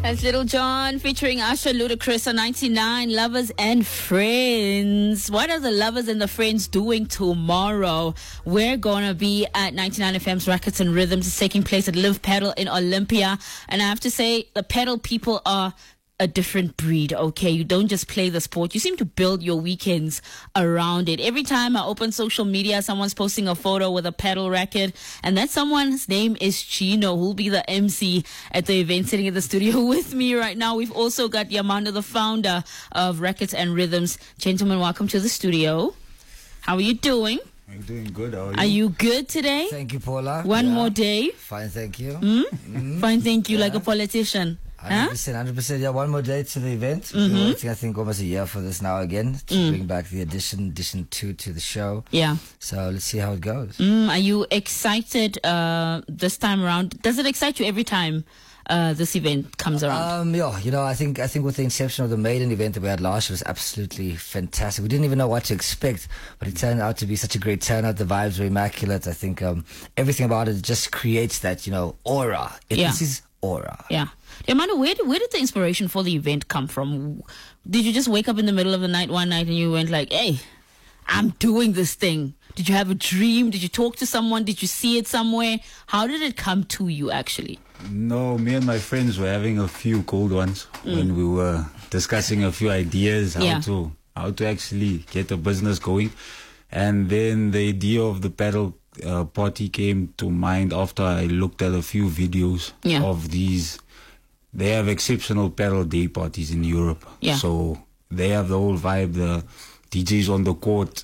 That's Little John featuring Usher, Ludacris on 99, Lovers and Friends. What are the lovers and the friends doing tomorrow? We're going to be at 99 FM's Rackets and Rhythms. It's taking place at Live Pedal in Olympia. And I have to say, the pedal people are a different breed, okay? You don't just play the sport. You seem to build your weekends around it. Every time I open social media, someone's posting a photo with a pedal racket, and that someone's name is Chino, who'll be the MC at the event, sitting in the studio with me right now. We've also got Yamanda, the founder of Rackets and Rhythms. Gentlemen, welcome to the studio. How are you doing? I'm doing good. How are you? Are you good today? Thank you, Paula. One more day? Fine, thank you. Fine, thank you, like a politician. 100%. Yeah, one more day to the event. We've been waiting, I think, almost a year for this now again to bring back the edition 2 to the show. Yeah. So let's see how it goes. Are you excited this time around? Does it excite you every time this event comes around? Yeah, you know, I think with the inception of the maiden event that we had last year was absolutely fantastic. We didn't even know what to expect, but it turned out to be such a great turnout. The vibes were immaculate. I think everything about it just creates that, you know, aura. This is aura. Yeah. Amanda, where did the inspiration for the event come from? Did you just wake up in the middle of the night one night and you went like, hey, I'm doing this thing? Did you have a dream? Did you talk to someone? Did you see it somewhere? How did it come to you, actually? No, me and my friends were having a few cold ones when we were discussing a few ideas how to actually get a business going. And then the idea of the pedal party came to mind after I looked at a few videos of these. They have exceptional pedal day parties in Europe. Yeah. So they have the whole vibe, the DJs on the court.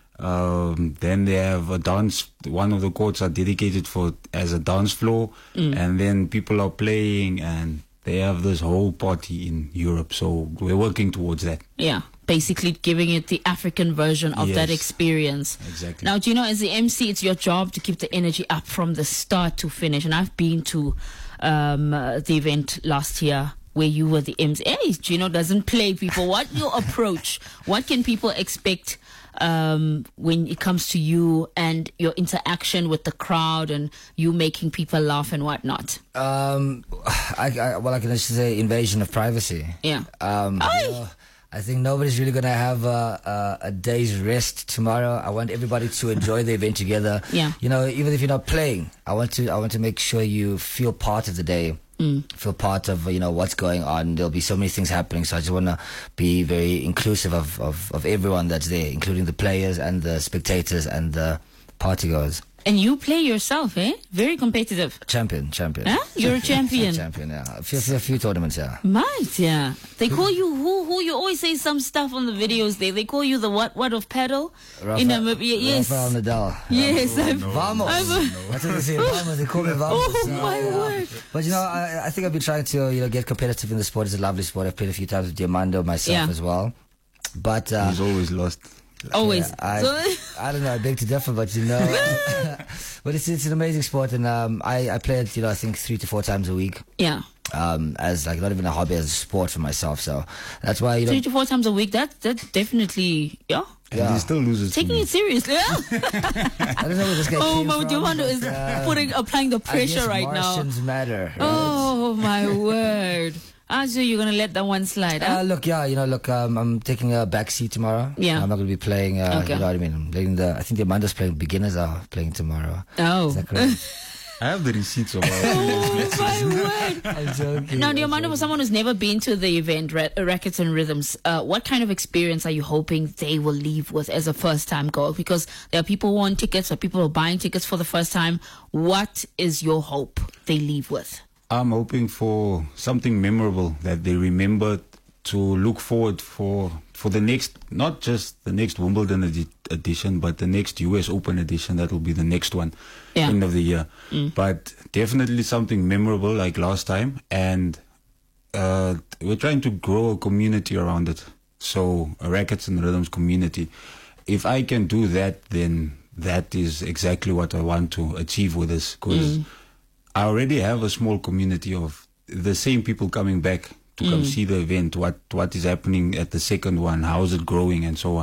Then they have a dance. One of the courts are dedicated as a dance floor. And then people are playing and they have this whole party in Europe. So we're working towards that. Yeah. Basically giving it the African version of that experience. Exactly. Now, do you know, as the MC, it's your job to keep the energy up from the start to finish. And I've been to the event last year where you were the MC. Hey, Gino doesn't play people. What's your approach? What can people expect when it comes to you and your interaction with the crowd and you making people laugh and whatnot? I can just say invasion of privacy. Yeah. I think nobody's really going to have a day's rest tomorrow. I want everybody to enjoy the event together. Yeah. You know, even if you're not playing, I want to make sure you feel part of the day. Feel part of, you know, what's going on. There'll be so many things happening. So I just want to be very inclusive of everyone that's there, including the players and the spectators and the partygoers. And you play yourself, eh? Very competitive. Champion. Huh? You're a champion. Champion, yeah. A few tournaments, yeah. Right, yeah. They call you who? You always say some stuff on the videos there. They call you the what of pedal? Rafael Nadal. Yes. Vamos. That's what they say. Vamos. They call me Vamos. Oh, my word. But, you know, I think I've been trying to, you know, get competitive in the sport. It's a lovely sport. I've played a few times with Diamando myself as well. But he's always lost. Always. Yeah, I don't know. I beg to differ, but you know, but it's an amazing sport, and I play it. You know, I think 3 to 4 times a week. Yeah. As like not even a hobby, as a sport for myself. So that's why, you know, 3 to 4 times a week. That's definitely And he still loses. Taking it seriously. I don't know where this guy came from. Diamando is applying the pressure right now. Martians matter. Right? Oh my word. So you're going to let that one slide, huh? I'm taking a back seat tomorrow. Yeah. I'm not going to be playing, you know what I mean? I'm playing I think the Amanda's playing, beginners are playing tomorrow. Oh. Is that correct? I have the receipts of my word. I'm joking. Now, Diamanda, for someone who's never been to the event, Rackets and Rhythms, what kind of experience are you hoping they will leave with as a first-time goer? Because there are people who want tickets, or people who are buying tickets for the first time. What is your hope they leave with? I'm hoping for something memorable that they remember, to look forward for the next, not just the next Wimbledon edition, but the next US Open edition. That will be the next one, end of the year. But definitely something memorable like last time. And we're trying to grow a community around it. So a Rackets and Rhythms community. If I can do that, then that is exactly what I want to achieve with this. Because I already have a small community of the same people coming back to come see the event, what is happening at the second one, how is it growing, and so on.